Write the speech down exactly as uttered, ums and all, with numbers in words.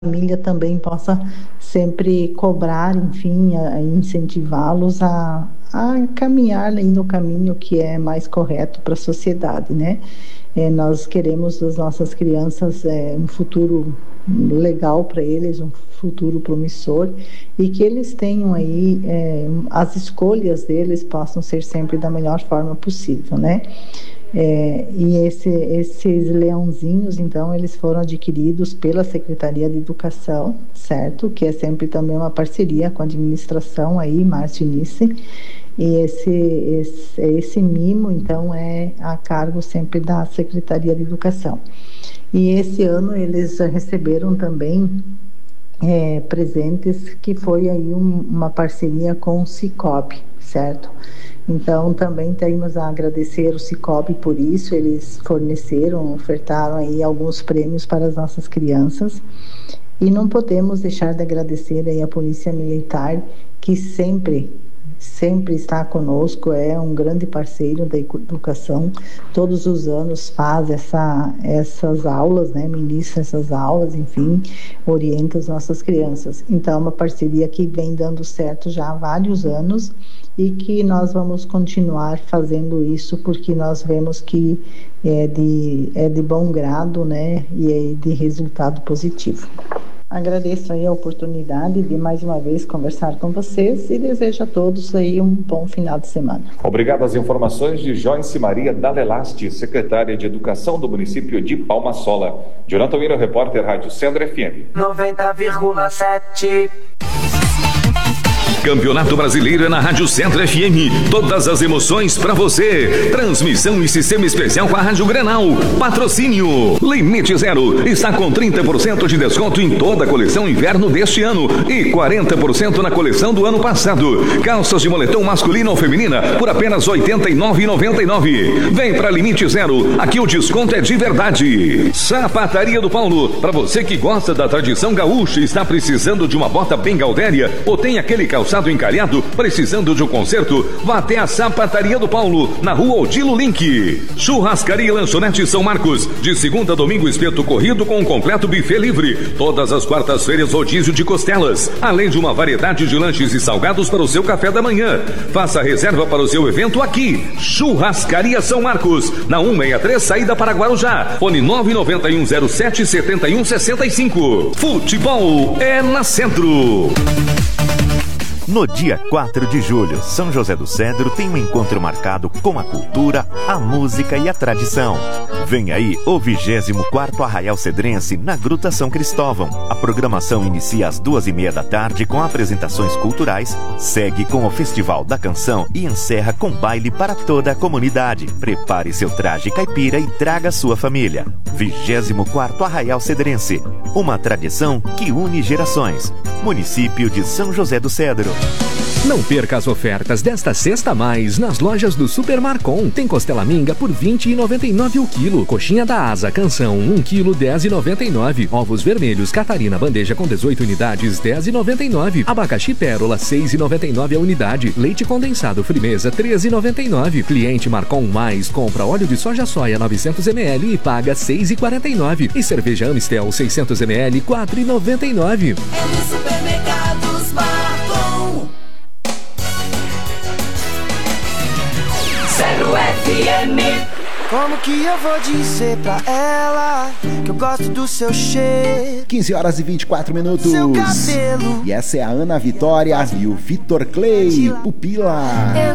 família também possa sempre cobrar, enfim, a, a incentivá-los a, a caminhar aí no caminho que é mais correto para a sociedade, né? É, nós queremos das nossas crianças é, um futuro legal para eles, um futuro promissor, e que eles tenham aí, é, as escolhas deles possam ser sempre da melhor forma possível, né? É, e esse, esses leãozinhos, então, eles foram adquiridos pela Secretaria de Educação, certo? Que é sempre também uma parceria com a administração aí, Márcio Nice, e esse, esse, esse mimo, então, é a cargo sempre da Secretaria de Educação. E esse ano eles receberam também é, presentes, que foi aí um, uma parceria com o Sicob, certo? Então, também temos a agradecer o Sicob por isso, eles forneceram, ofertaram aí alguns prêmios para as nossas crianças. E não podemos deixar de agradecer aí a Polícia Militar, que sempre, sempre está conosco, é um grande parceiro da educação, todos os anos faz essa, essas aulas, né, ministra essas aulas, enfim, orienta as nossas crianças. Então, é uma parceria que vem dando certo já há vários anos, e que nós vamos continuar fazendo isso, porque nós vemos que é de, é de bom grado, né, e é de resultado positivo. Agradeço aí a oportunidade de mais uma vez conversar com vocês e desejo a todos aí um bom final de semana. Obrigado às informações de Joyce Maria Dalelasti, secretária de Educação do município de Palma-Sola. Jonathan Miro, repórter Rádio Cedro F M. noventa vírgula sete. Campeonato Brasileiro é na Rádio Centro F M. Todas as emoções pra você. Transmissão e sistema especial com a Rádio Grenal. Patrocínio Limite Zero. Está com trinta por cento de desconto em toda a coleção inverno deste ano e quarenta por cento na coleção do ano passado. Calças de moletom masculina ou feminina por apenas oitenta e nove reais e noventa e nove centavos. Vem pra Limite Zero. Aqui o desconto é de verdade. Sapataria do Paulo. Pra você que gosta da tradição gaúcha e está precisando de uma bota bem gaudéria ou tem aquele calçado encalhado, precisando de um conserto, vá até a Sapataria do Paulo, na rua Odilo Link. Churrascaria e Lanchonete São Marcos, de segunda a domingo espeto corrido com um completo buffet livre. Todas as quartas-feiras rodízio de costelas, além de uma variedade de lanches e salgados para o seu café da manhã. Faça reserva para o seu evento aqui. Churrascaria São Marcos, na cento e sessenta e três, saída para Guarujá. Fone nove nove um zero sete sete um seis cinco. Futebol é na Centro. No dia quatro de julho, São José do Cedro tem um encontro marcado com a cultura, a música e a tradição. Vem aí o vigésimo quarto Arraial Cedrense na Gruta São Cristóvão. A programação inicia às duas e meia da tarde com apresentações culturais, segue com o Festival da Canção e encerra com baile para toda a comunidade. Prepare seu traje caipira e traga sua família. vigésimo quarto Arraial Cedrense, uma tradição que une gerações. Município de São José do Cedro. Não perca as ofertas desta sexta a mais nas lojas do Super Marcon. Tem costela minga por vinte reais e noventa e nove centavos o quilo. Coxinha da Asa Canção um quilo dez reais e noventa e nove centavos. Ovos vermelhos Catarina bandeja com dezoito unidades dez reais e noventa e nove centavos. Abacaxi Pérola seis reais e noventa e nove centavos a unidade. Leite condensado Frimeza treze reais e noventa e nove centavos. Cliente Marcon Mais compra óleo de soja soia novecentos mililitros e paga seis reais e quarenta e nove centavos. E cerveja Amistel seiscentos mililitros quatro reais e noventa e nove centavos. É no Supermercados Marcon. Cedro F M. Como que eu vou dizer pra ela que eu gosto do seu cheiro? quinze horas e vinte e quatro minutos. Seu cabelo. E essa é a Ana Vitória e o Vitor Clay, Pupila.